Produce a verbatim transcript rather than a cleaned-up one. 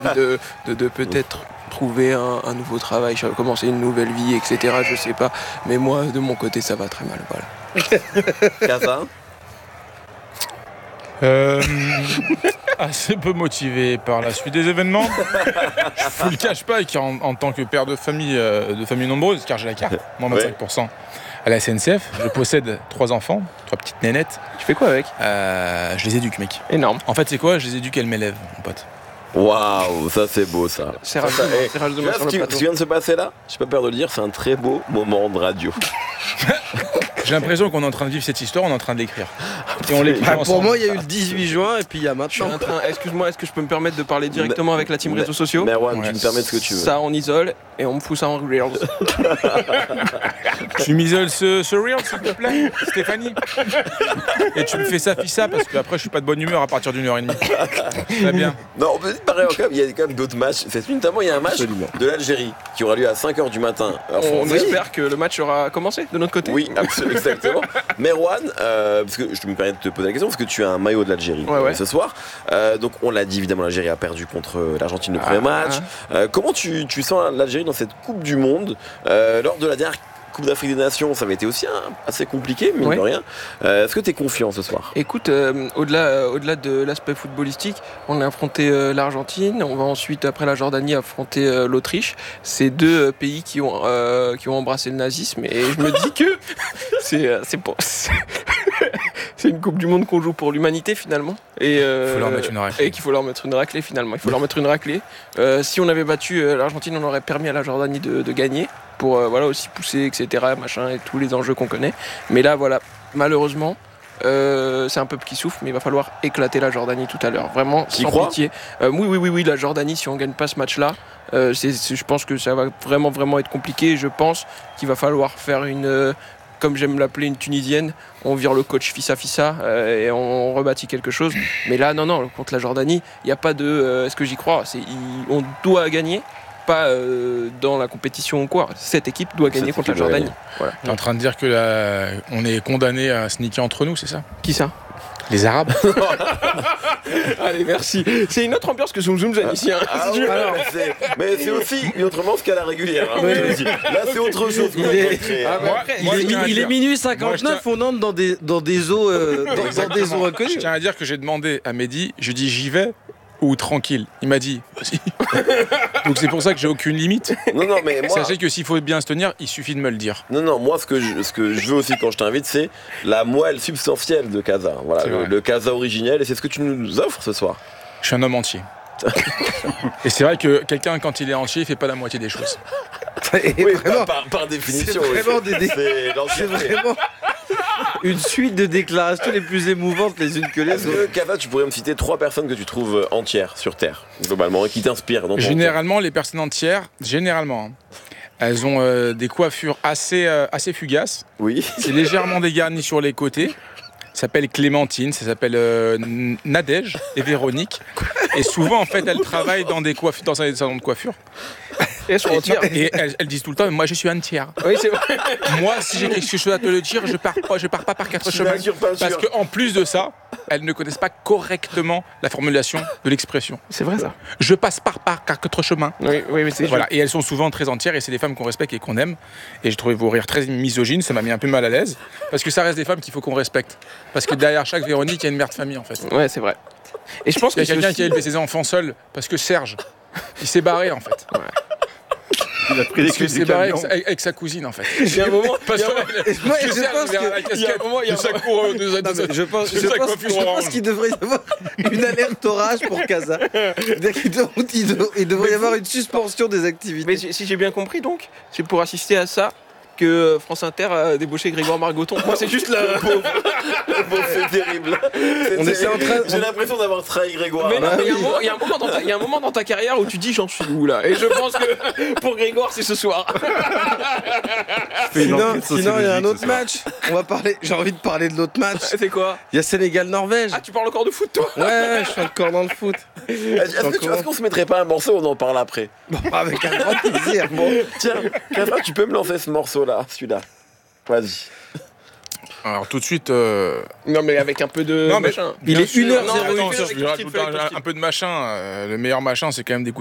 de, de, de peut-être trouver un, un nouveau travail, commencer une nouvelle vie, et cetera. Je sais pas. Mais moi, de mon côté, ça va très mal. Voilà. Casa euh, assez peu motivé par la suite des événements. Je vous le cache pas, en, en tant que père de famille, euh, de famille nombreuse, car j'ai la carte, moins vingt-cinq pour cent. Ouais. À la S N C F, je possède trois enfants, trois petites nénettes. Tu fais quoi avec? euh, Je les éduque, mec. Énorme. En fait, c'est quoi? Je les éduque, elles m'élèvent, mon pote. Waouh, ça c'est beau ça. C'est rare de hey, sur le plateau. Ce qui vient de se passer là, j'ai pas peur de le dire, c'est un très beau moment de radio. J'ai l'impression qu'on est en train de vivre cette histoire, on est en train de l'écrire. Et on l'écrit ah, ensemble. Pour moi, il y a eu le dix-huit juin et puis il y a maintenant. Train... Excuse-moi, est-ce que je peux me permettre de parler directement avec la team réseaux sociaux? Merwan, ouais. tu me permets ce que tu veux. Ça, on isole et on me fout ça en Reels. Tu m'isoles ce, ce Reel, s'il te plaît, Stéphanie. Et tu me fais ça, fissa, parce qu'après, je suis pas de bonne humeur à partir d'une heure et demie. Très bien. Non, on peut dire pareil, il y a quand même d'autres matchs. Notamment, il y a un match Absolument. de l'Algérie qui aura lieu à cinq heures du matin. Alors, on oui. espère que le match aura commencé de notre côté. Oui, absolument, exactement. Merwan, euh, parce que je me permets de te poser la question, parce que tu as un maillot de l'Algérie ouais, ouais. ce soir. Euh, donc, on l'a dit, évidemment, l'Algérie a perdu contre l'Argentine le premier ah, match. Ah. Euh, comment tu, tu sens l'Algérie dans cette Coupe du Monde euh, lors de la dernière Coupe d'Afrique des Nations, ça avait été aussi hein, assez compliqué, mais ouais. de rien. Euh, est-ce que tu es confiant ce soir? Écoute, euh, au-delà, euh, au-delà de l'aspect footballistique, on a affronté euh, l'Argentine, on va ensuite, après la Jordanie, affronter euh, l'Autriche. C'est deux euh, pays qui ont, euh, qui ont embrassé le nazisme, et je me dis que c'est, euh, c'est, pour... c'est une Coupe du Monde qu'on joue pour l'humanité finalement. Et, euh, faut leur mettre une raclée. et qu'il faut leur mettre une raclée finalement. Il faut leur mettre une raclée. Euh, si on avait battu euh, l'Argentine, on aurait permis à la Jordanie de, de gagner. Pour euh, voilà, aussi pousser, et cetera, machin, et tous les enjeux qu'on connaît. Mais là, voilà, malheureusement, euh, c'est un peuple qui souffre, mais il va falloir éclater la Jordanie tout à l'heure. Vraiment, Qui sans croit pitié. Euh, oui, oui, oui, oui, la Jordanie, si on ne gagne pas ce match-là, euh, c'est, c'est, je pense que ça va vraiment, vraiment être compliqué. Je pense qu'il va falloir faire une... Euh, comme j'aime l'appeler, une Tunisienne, on vire le coach fissa fissa euh, et on rebâtit quelque chose. Mais là, non, non, contre la Jordanie, il n'y a pas de... Euh, est-ce que j'y crois? C'est, il, on doit gagner. Pas euh, dans la compétition ou quoi. Cette équipe doit gagner Cette contre la Jordanie. Voilà. Tu es en train de dire que la... on est condamné à sneaker entre nous, c'est ça? Qui ça? Les Arabes. Allez, merci. C'est une autre ambiance que Zoom Zoom Zen ici. Hein. Ah, oui, alors, c'est... Mais c'est aussi une autre ambiance qu'à la régulière. Hein, oui. Là, c'est autre chose. Il est, ah, bah, après, moi, il, est, il est minuit cinquante-neuf, tiens... on entre dans des, dans des eaux, euh, dans, dans des eaux inconnues. Je tiens à dire que j'ai demandé à Mehdi, je dis j'y vais ou tranquille. Il m'a dit vas-y. Donc c'est pour ça que j'ai aucune limite. Non, non, mais moi... Sachez que s'il faut bien se tenir, il suffit de me le dire. Non, non, moi ce que je, ce que je veux aussi quand je t'invite, c'est la moelle substantielle de Casa. Voilà, le, le Casa originel, et c'est ce que tu nous offres ce soir. Je suis un homme entier. Et c'est vrai que quelqu'un, quand il est entier, il fait pas la moitié des choses. Et oui, vraiment, par, par définition. C'est vraiment, des dé... c'est c'est vraiment une suite de déclarations les plus émouvantes les unes que les Est-ce autres. que, Kava, tu pourrais me citer trois personnes que tu trouves entières sur Terre, globalement, et qui t'inspirent dans ton Généralement, les personnes entières, généralement, hein, elles ont euh, des coiffures assez, euh, assez fugaces. Oui. C'est légèrement dégarni sur les côtés. Ça s'appelle Clémentine, ça s'appelle euh, Nadège et Véronique. Et souvent, en fait, elles travaillent dans des coiffures, dans un salon de coiffure. Et elles sont entières. Et elles, elles disent tout le temps, moi je suis entière. Oui, c'est vrai. Moi, si j'ai quelque chose à te le dire, je pars pas, je pars pas par quatre chemins. Parce qu'en plus de ça, elles ne connaissent pas correctement la formulation de l'expression. C'est vrai ça. Je passe par, par quatre chemins. Oui, oui, mais c'est voilà. Et elles sont souvent très entières et c'est des femmes qu'on respecte et qu'on aime. Et j'ai trouvé vos rires très misogynes, ça m'a mis un peu mal à l'aise. Parce que ça reste des femmes qu'il faut qu'on respecte. Parce que derrière chaque Véronique, il y a une mère de famille en fait. Ouais, c'est vrai. Et je pense qu'il y a quelqu'un aussi... qui a élevé ses enfants seul parce que Serge, il s'est barré en fait. Ouais. Il a pris les clés du barré camion. avec, avec sa cousine en fait. Il y a un moment, parce il y a un... que moi, je pense qu'il y a un moment, il y a sa cour de non, mais je pense, je pense, je pense qu'il devrait y avoir une alerte orage pour Casa. Il, doit, il, doit, il devrait y avoir une suspension des activités. Mais si j'ai bien compris donc, c'est pour assister à ça que France Inter a débauché Grégoire Margoton. Moi, c'est juste la pauvre. C'est terrible. C'est on était en train... J'ai l'impression d'avoir trahi Grégoire. Mais il y, y, y a un moment dans ta carrière où tu dis j'en suis où là. Et je pense que pour Grégoire, c'est ce soir. Sinon, sinon il y a un autre match. On va parler. J'ai envie de parler de l'autre match. C'est quoi? Il y a Sénégal-Norvège. Ah, tu parles encore de foot, toi? Ouais, ouais, je suis encore dans le foot. Est-ce, que tu, est-ce qu'on se mettrait pas un morceau? On en parle après. Bon, avec un grand plaisir. Bon, tiens, Kava, tu peux me lancer ce morceau là, celui-là. Vas-y. Alors tout de suite. Euh... Non mais avec un peu de non, mais machin. Il est une heure zéro un, un. un peu de machin. Euh, le meilleur machin, c'est quand même des coups